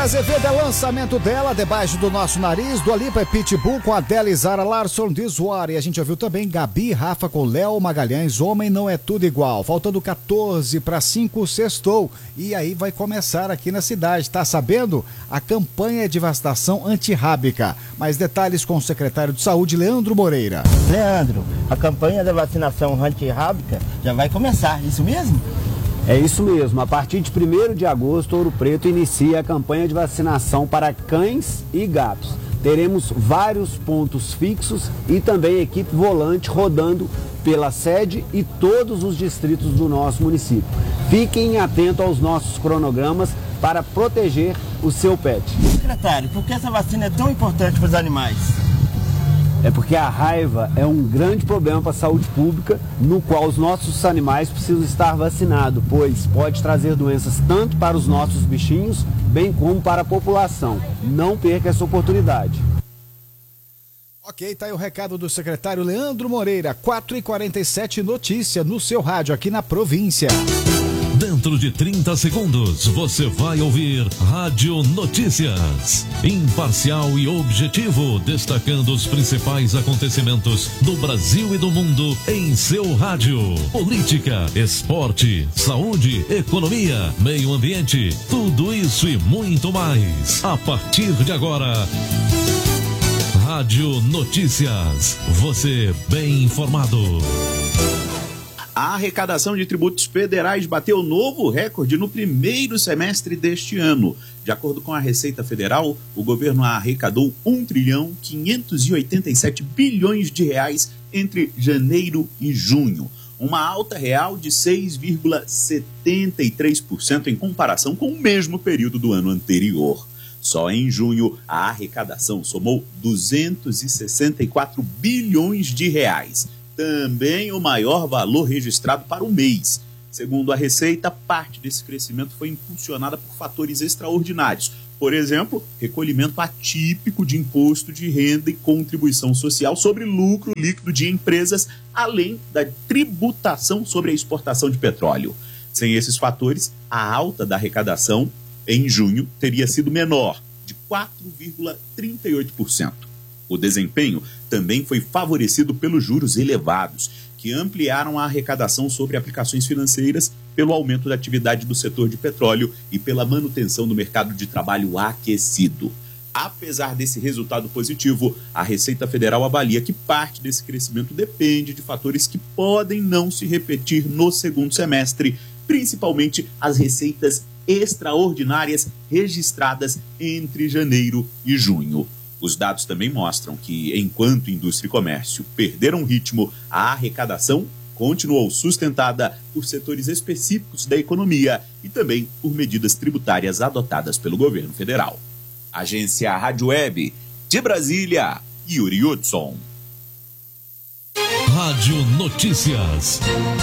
Azevedo é lançamento dela, debaixo do nosso nariz. Dua Lipa é Pitbull com Adele e Zara Larsson, This War. E a gente ouviu também Gabi e Rafa com Léo Magalhães, Homem Não É Tudo Igual. Faltando 14 para 5, sextou. E aí vai começar aqui na cidade, tá sabendo? A campanha de vacinação antirrábica. Mais detalhes com o secretário de Saúde, Leandro Moreira. Leandro, a campanha da vacinação antirrábica já vai começar, isso mesmo? É isso mesmo, a partir de 1º de agosto, Ouro Preto inicia a campanha de vacinação para cães e gatos. Teremos vários pontos fixos e também equipe volante rodando pela sede e todos os distritos do nosso município. Fiquem atentos aos nossos cronogramas para proteger o seu pet. Secretário, por que essa vacina é tão importante para os animais? É porque a raiva é um grande problema para a saúde pública, no qual os nossos animais precisam estar vacinados, pois pode trazer doenças tanto para os nossos bichinhos, bem como para a população. Não perca essa oportunidade. Ok, tá aí o recado do secretário Leandro Moreira. 4h47, notícia no seu rádio aqui na província. Dentro de 30 segundos, você vai ouvir Rádio Notícias. Imparcial e objetivo, destacando os principais acontecimentos do Brasil e do mundo em seu rádio. Política, esporte, saúde, economia, meio ambiente, tudo isso e muito mais. A partir de agora, Rádio Notícias. Você bem informado. A arrecadação de tributos federais bateu novo recorde no primeiro semestre deste ano. De acordo com a Receita Federal, o governo arrecadou 1,587 bilhões de reais entre janeiro e junho, uma alta real de 6,73% em comparação com o mesmo período do ano anterior. Só em junho, a arrecadação somou 264 bilhões de reais. Também o maior valor registrado para o mês. Segundo a Receita, parte desse crescimento foi impulsionada por fatores extraordinários. Por exemplo, recolhimento atípico de imposto de renda e contribuição social sobre lucro líquido de empresas, além da tributação sobre a exportação de petróleo. Sem esses fatores, a alta da arrecadação em junho teria sido menor, de 4,38%. O desempenho também foi favorecido pelos juros elevados, que ampliaram a arrecadação sobre aplicações financeiras pelo aumento da atividade do setor de petróleo e pela manutenção do mercado de trabalho aquecido. Apesar desse resultado positivo, a Receita Federal avalia que parte desse crescimento depende de fatores que podem não se repetir no segundo semestre, principalmente as receitas extraordinárias registradas entre janeiro e junho. Os dados também mostram que, enquanto indústria e comércio perderam ritmo, a arrecadação continuou sustentada por setores específicos da economia e também por medidas tributárias adotadas pelo governo federal. Agência Rádio Web, de Brasília, Yuri Hudson. Rádio Notícias.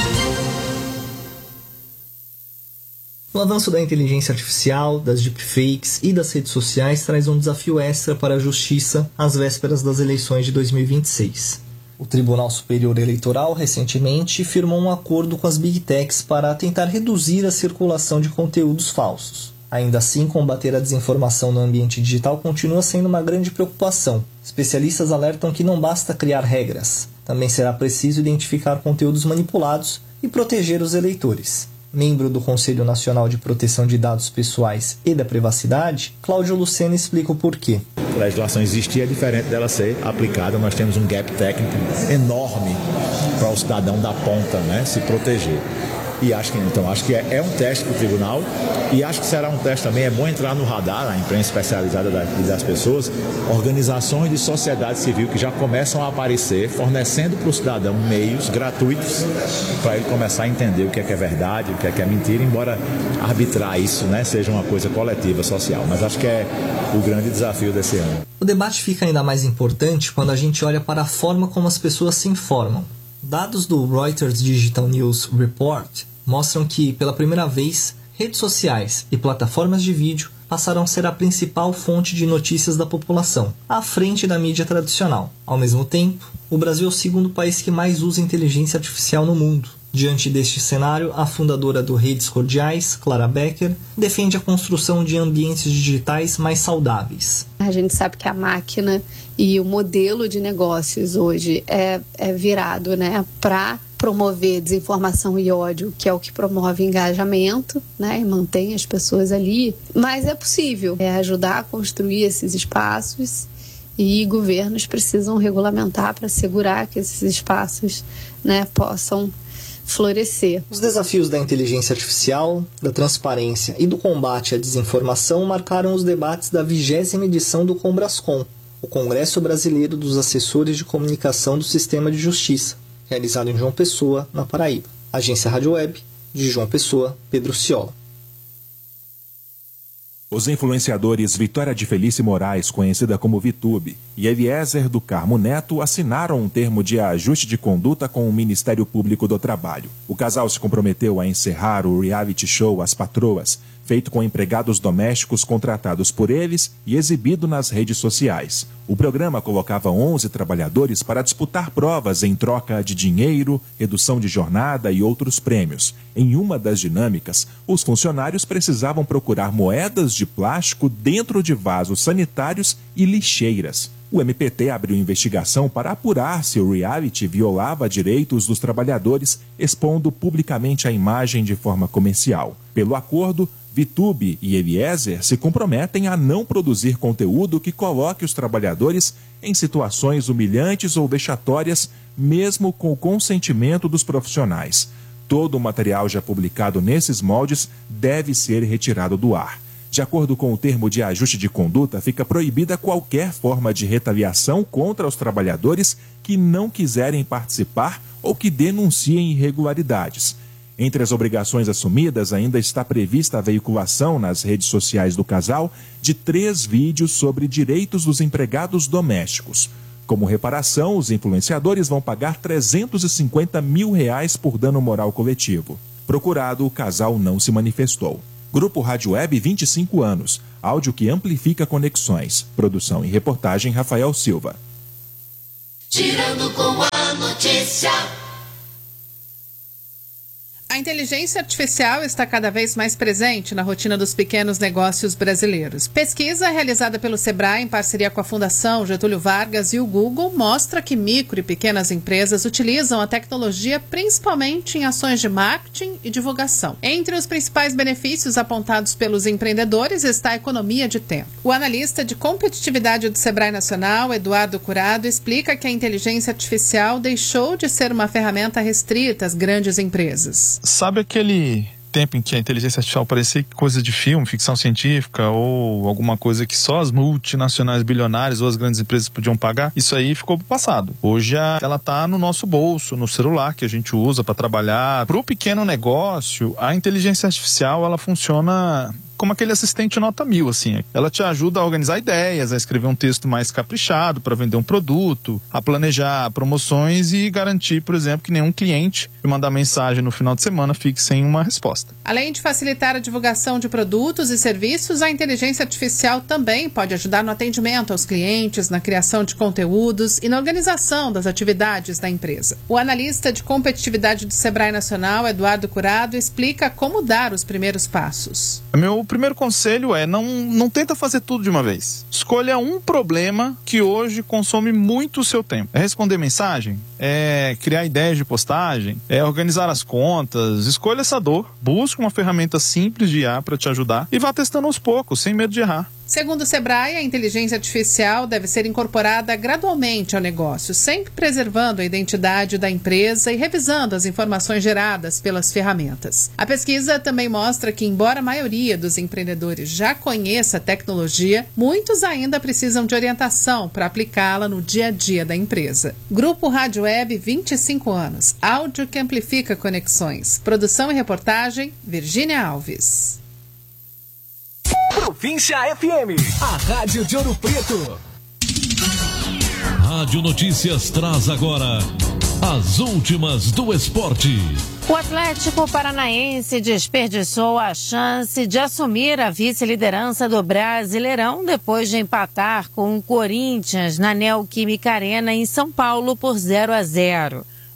O avanço da inteligência artificial, das deepfakes e das redes sociais traz um desafio extra para a justiça às vésperas das eleições de 2026. O Tribunal Superior Eleitoral recentemente firmou um acordo com as Big Techs para tentar reduzir a circulação de conteúdos falsos. Ainda assim, combater a desinformação no ambiente digital continua sendo uma grande preocupação. Especialistas alertam que não basta criar regras, também será preciso identificar conteúdos manipulados e proteger os eleitores. Membro do Conselho Nacional de Proteção de Dados Pessoais e da Privacidade, Cláudio Lucena explica o porquê. A legislação existia, é diferente dela ser aplicada. Nós temos um gap técnico enorme para o cidadão da ponta, né, se proteger. E acho que é um teste para o tribunal, e acho que será um teste também. É bom entrar no radar, na imprensa especializada das pessoas, organizações de sociedade civil que já começam a aparecer, fornecendo para o cidadão meios gratuitos para ele começar a entender o que é verdade, o que é mentira, embora arbitrar isso, né, seja uma coisa coletiva, social. Mas acho que é o grande desafio desse ano. O debate fica ainda mais importante quando a gente olha para a forma como as pessoas se informam. Dados do Reuters Digital News Report mostram que, pela primeira vez, redes sociais e plataformas de vídeo passaram a ser a principal fonte de notícias da população, à frente da mídia tradicional. Ao mesmo tempo, o Brasil é o segundo país que mais usa inteligência artificial no mundo. Diante deste cenário, a fundadora do Redes Cordiais, Clara Becker, defende a construção de ambientes digitais mais saudáveis. A gente sabe que a máquina e o modelo de negócios hoje é virado, né, para promover desinformação e ódio, que é o que promove engajamento, né, e mantém as pessoas ali. Mas é possível ajudar a construir esses espaços, e governos precisam regulamentar para assegurar que esses espaços, né, possam florescer. Os desafios da inteligência artificial, da transparência e do combate à desinformação marcaram os debates da 20ª edição do Combrascom, o Congresso Brasileiro dos Assessores de Comunicação do Sistema de Justiça, realizado em João Pessoa, na Paraíba. Agência Rádio Web, de João Pessoa, Pedro Ciola. Os influenciadores Vitória de Felice Moraes, conhecida como Vitube, e Eliezer do Carmo Neto assinaram um termo de ajuste de conduta com o Ministério Público do Trabalho. O casal se comprometeu a encerrar o reality show As Patroas, feito com empregados domésticos contratados por eles e exibido nas redes sociais. O programa colocava 11 trabalhadores para disputar provas em troca de dinheiro, redução de jornada e outros prêmios. Em uma das dinâmicas, os funcionários precisavam procurar moedas de plástico dentro de vasos sanitários e lixeiras. O MPT abriu investigação para apurar se o reality violava direitos dos trabalhadores, expondo publicamente a imagem de forma comercial. Pelo acordo, Vitube e Eliezer se comprometem a não produzir conteúdo que coloque os trabalhadores em situações humilhantes ou vexatórias, mesmo com o consentimento dos profissionais. Todo o material já publicado nesses moldes deve ser retirado do ar. De acordo com o termo de ajuste de conduta, fica proibida qualquer forma de retaliação contra os trabalhadores que não quiserem participar ou que denunciem irregularidades. Entre as obrigações assumidas, ainda está prevista a veiculação nas redes sociais do casal de 3 vídeos sobre direitos dos empregados domésticos. Como reparação, os influenciadores vão pagar R$350 mil por dano moral coletivo. Procurado, o casal não se manifestou. Grupo Rádio Web, 25 anos. Áudio que amplifica conexões. Produção e reportagem, Rafael Silva. Girando com a notícia. A inteligência artificial está cada vez mais presente na rotina dos pequenos negócios brasileiros. Pesquisa realizada pelo Sebrae em parceria com a Fundação Getúlio Vargas e o Google mostra que micro e pequenas empresas utilizam a tecnologia principalmente em ações de marketing e divulgação. Entre os principais benefícios apontados pelos empreendedores está a economia de tempo. O analista de competitividade do Sebrae Nacional, Eduardo Curado, explica que a inteligência artificial deixou de ser uma ferramenta restrita às grandes empresas. Sabe aquele tempo em que a inteligência artificial parecia coisa de filme, ficção científica ou alguma coisa que só as multinacionais bilionárias ou as grandes empresas podiam pagar? Isso aí ficou pro passado. Hoje ela está no nosso bolso, no celular que a gente usa para trabalhar. Para o pequeno negócio, a inteligência artificial ela funciona como aquele assistente nota 1000, assim. Ela te ajuda a organizar ideias, a escrever um texto mais caprichado para vender um produto, a planejar promoções e garantir, por exemplo, que nenhum cliente que mandar mensagem no final de semana fique sem uma resposta. Além de facilitar a divulgação de produtos e serviços, a inteligência artificial também pode ajudar no atendimento aos clientes, na criação de conteúdos e na organização das atividades da empresa. O analista de competitividade do Sebrae Nacional, Eduardo Curado, explica como dar os primeiros passos. Meu primeiro conselho é não tenta fazer tudo de uma vez. Escolha um problema que hoje consome muito o seu tempo. É responder mensagem? É criar ideias de postagem? É organizar as contas? Escolha essa dor. Busque uma ferramenta simples de IA para te ajudar e vá testando aos poucos, sem medo de errar. Segundo o Sebrae, a inteligência artificial deve ser incorporada gradualmente ao negócio, sempre preservando a identidade da empresa e revisando as informações geradas pelas ferramentas. A pesquisa também mostra que, embora a maioria dos empreendedores já conheça a tecnologia, muitos ainda precisam de orientação para aplicá-la no dia a dia da empresa. Grupo Rádio Web, 25 anos. Áudio que amplifica conexões. Produção e reportagem, Virgínia Alves. Província FM, a rádio de Ouro Preto. Rádio Notícias traz agora as últimas do esporte. O Atlético Paranaense desperdiçou a chance de assumir a vice-liderança do Brasileirão depois de empatar com o Corinthians na Neoquímica Arena em São Paulo por 0-0.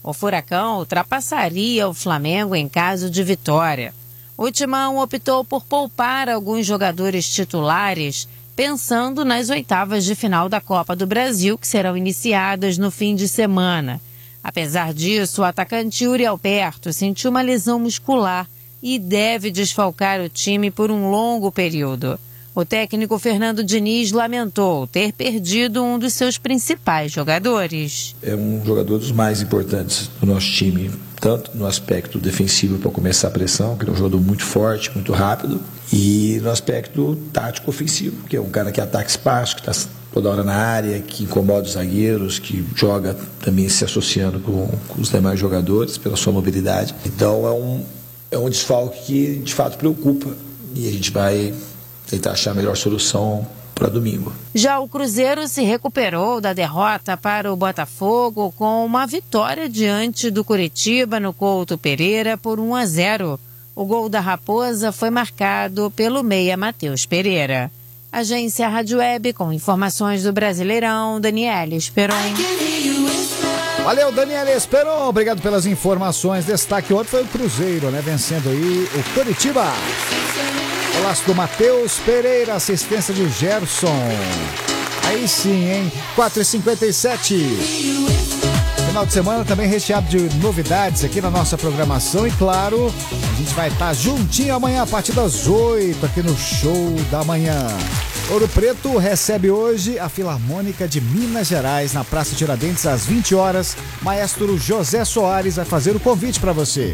O Furacão ultrapassaria o Flamengo em caso de vitória. O Timão optou por poupar alguns jogadores titulares, pensando nas oitavas de final da Copa do Brasil, que serão iniciadas no fim de semana. Apesar disso, o atacante Yuri Alberto sentiu uma lesão muscular e deve desfalcar o time por um longo período. O técnico Fernando Diniz lamentou ter perdido um dos seus principais jogadores. É um jogador dos mais importantes do nosso time, tanto no aspecto defensivo para começar a pressão, que é um jogador muito forte, muito rápido, e no aspecto tático ofensivo, que é um cara que ataca espaço, que está toda hora na área, que incomoda os zagueiros, que joga também se associando com os demais jogadores pela sua mobilidade. Então é um desfalque que de fato preocupa, e a gente vai tentar achar a melhor solução para domingo. Já o Cruzeiro se recuperou da derrota para o Botafogo com uma vitória diante do Curitiba no Couto Pereira por 1-0. O gol da Raposa foi marcado pelo meia Matheus Pereira. Agência Rádio Web com informações do Brasileirão, Daniela Esperon. Valeu, Daniela Esperon, obrigado pelas informações. Destaque ontem foi o Cruzeiro, né? Vencendo aí o Curitiba. Golaço do Matheus Pereira, assistência de Gerson. Aí sim, hein? 4h57. Final de semana também recheado de novidades aqui na nossa programação. E claro, a gente vai estar juntinho amanhã a partir das 8 aqui no Show da Manhã. Ouro Preto recebe hoje a Filarmônica de Minas Gerais na Praça Tiradentes às 20 horas. Maestro José Soares vai fazer o convite para você.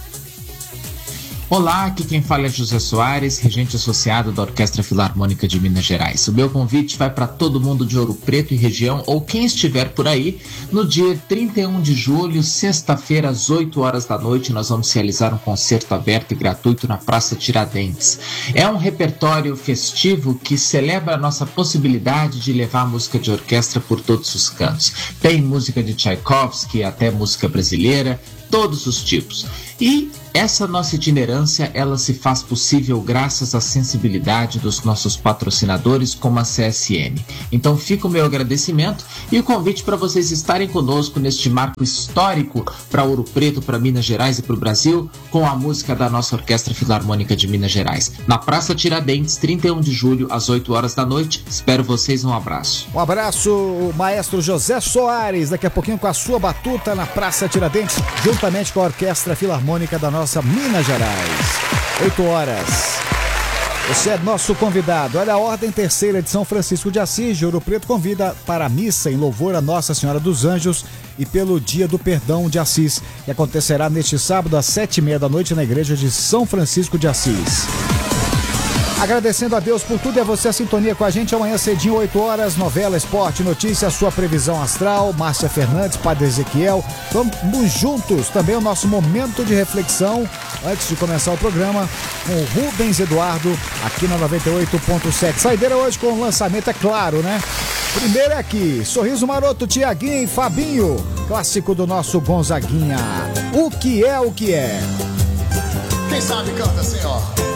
Olá, aqui quem fala é José Soares, regente associado da Orquestra Filarmônica de Minas Gerais. O meu convite vai para todo mundo de Ouro Preto e região, ou quem estiver por aí, no dia 31 de julho, sexta-feira, às 8 horas da noite, nós vamos realizar um concerto aberto e gratuito na Praça Tiradentes. É um repertório festivo que celebra a nossa possibilidade de levar a música de orquestra por todos os cantos. Tem música de Tchaikovsky, até música brasileira, todos os tipos. E essa nossa itinerância, ela se faz possível graças à sensibilidade dos nossos patrocinadores como a CSN. Então fica o meu agradecimento e o convite para vocês estarem conosco neste marco histórico para Ouro Preto, para Minas Gerais e para o Brasil, com a música da nossa Orquestra Filarmônica de Minas Gerais. Na Praça Tiradentes, 31 de julho, às 8 horas da noite. Espero vocês, um abraço. Um abraço, maestro José Soares, daqui a pouquinho com a sua batuta na Praça Tiradentes, juntamente com a Orquestra Filarmônica da nossa Minas Gerais. 8 horas. Você é nosso convidado. Olha, a Ordem Terceira de São Francisco de Assis de Ouro Preto convida para a missa em louvor a Nossa Senhora dos Anjos e pelo Dia do Perdão de Assis, que acontecerá neste sábado às 7h30 da noite na Igreja de São Francisco de Assis. Agradecendo a Deus por tudo e a você a sintonia com a gente. Amanhã cedinho, 8 horas, novela, esporte, notícia, sua previsão astral, Márcia Fernandes, Padre Ezequiel. Vamos juntos também o nosso momento de reflexão antes de começar o programa com o Rubens Eduardo aqui na 98.7. Saideira hoje com o lançamento, é claro, né? Primeiro é aqui, Sorriso Maroto, Tiaguinho e Fabinho, clássico do nosso Gonzaguinha. O que é o que é? Quem sabe canta assim, ó.